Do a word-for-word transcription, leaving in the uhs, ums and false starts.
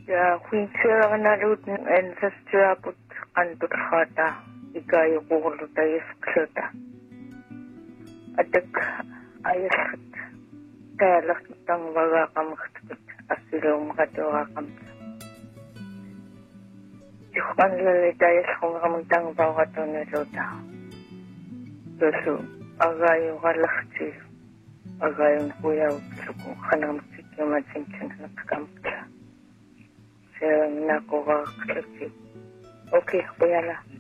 Ja, huintsiranganallut ensastuaput qantullraata ikayuqurluta yisqluta atak ayasqat taalaqtang wagaqamqtut assiluumqatuaqamta juqanlali tayasqunqamtang pawqatunaluta tusu agayuqalaqti agayun huyauqsuku qanamtikkimatsintinaqkamta Saya nak orang kecil. Okey, bolehlah.